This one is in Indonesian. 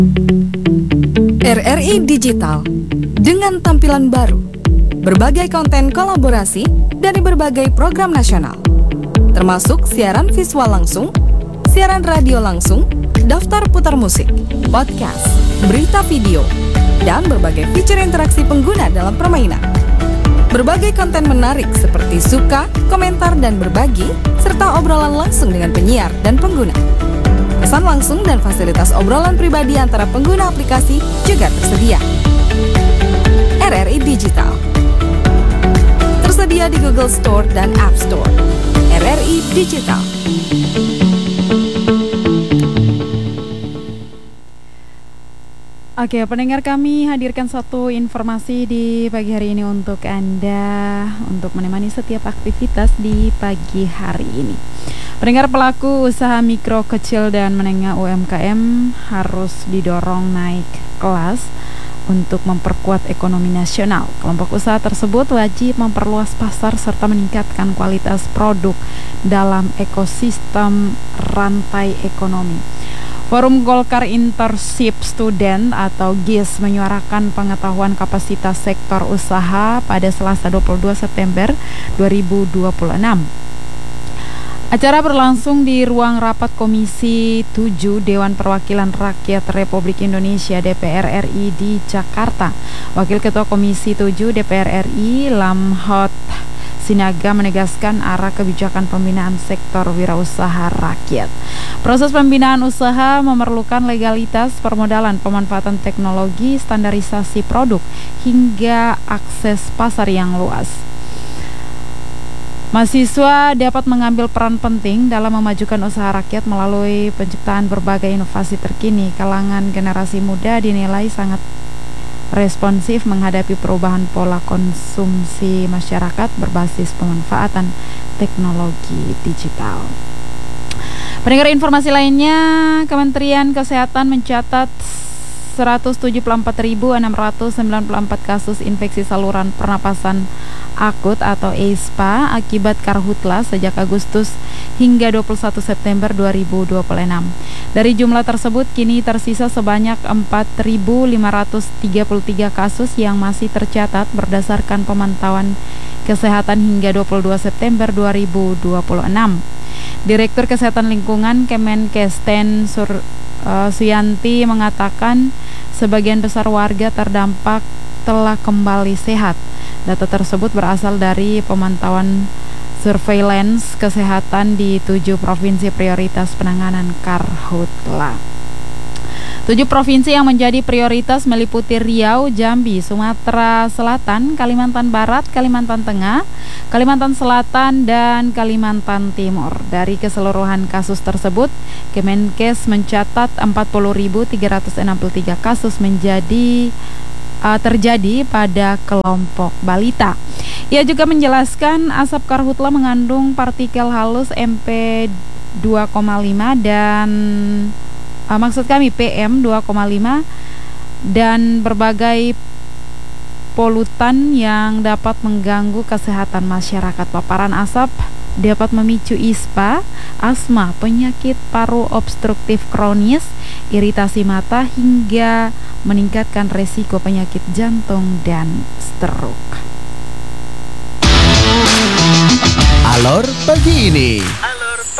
RRI Digital dengan tampilan baru, berbagai konten kolaborasi dari berbagai program nasional, termasuk siaran visual langsung, siaran radio langsung, daftar putar musik, podcast, berita video, dan berbagai fitur interaksi pengguna dalam permainan. Berbagai konten menarik seperti suka, komentar, dan berbagi, serta obrolan langsung dengan penyiar dan pengguna. Pesan langsung dan fasilitas obrolan pribadi antara pengguna aplikasi juga tersedia. RRI Digital tersedia di Google Store dan App Store. RRI Digital. Oke, pendengar, kami hadirkan satu informasi di pagi hari ini untuk Anda, untuk menemani setiap aktivitas di pagi hari ini. Pendengar, pelaku usaha mikro, kecil, dan menengah UMKM harus didorong naik kelas untuk memperkuat ekonomi nasional. Kelompok usaha tersebut wajib memperluas pasar serta meningkatkan kualitas produk dalam ekosistem rantai ekonomi. Forum Golkar Internship Student atau GIS menyuarakan pengetahuan kapasitas sektor usaha pada Selasa 22 September 2026. Acara berlangsung di ruang rapat Komisi 7 Dewan Perwakilan Rakyat Republik Indonesia DPR RI di Jakarta. Wakil Ketua Komisi 7 DPR RI Lamhot Sinaga menegaskan arah kebijakan pembinaan sektor wirausaha rakyat. Proses pembinaan usaha memerlukan legalitas, permodalan, pemanfaatan teknologi, standarisasi produk, hingga akses pasar yang luas. Mahasiswa dapat mengambil peran penting dalam memajukan usaha rakyat melalui penciptaan berbagai inovasi terkini. Kalangan generasi muda dinilai sangat responsif menghadapi perubahan pola konsumsi masyarakat berbasis pemanfaatan teknologi digital. Pendengar, informasi lainnya, Kementerian Kesehatan mencatat 174.694 kasus infeksi saluran pernapasan akut atau ISPA akibat karhutla sejak Agustus hingga 21 September 2026. Dari jumlah tersebut, kini tersisa sebanyak 4.533 kasus yang masih tercatat berdasarkan pemantauan kesehatan hingga 22 September 2026. Direktur Kesehatan Lingkungan Kemenkes Suyanti mengatakan sebagian besar warga terdampak telah kembali sehat. Data tersebut berasal dari pemantauan surveillance kesehatan di 7 provinsi prioritas penanganan karhutla. 7 provinsi yang menjadi prioritas meliputi Riau, Jambi, Sumatera Selatan, Kalimantan Barat, Kalimantan Tengah, Kalimantan Selatan, dan Kalimantan Timur. Dari keseluruhan kasus tersebut, Kemenkes mencatat 40.363 kasus terjadi pada kelompok balita. Ia juga menjelaskan asap karhutla mengandung partikel halus MP2,5 dan PM 2,5 dan berbagai polutan yang dapat mengganggu kesehatan masyarakat. Paparan asap dapat memicu ISPA, asma, penyakit paru obstruktif kronis, iritasi mata, hingga meningkatkan resiko penyakit jantung dan stroke. Alor pagi ini.